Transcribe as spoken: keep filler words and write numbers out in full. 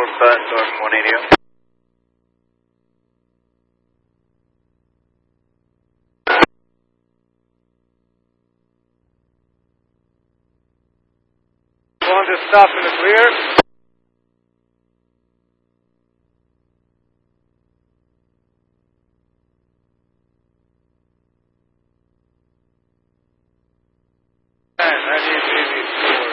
Alpha, North one eighty. One to stop in the clear.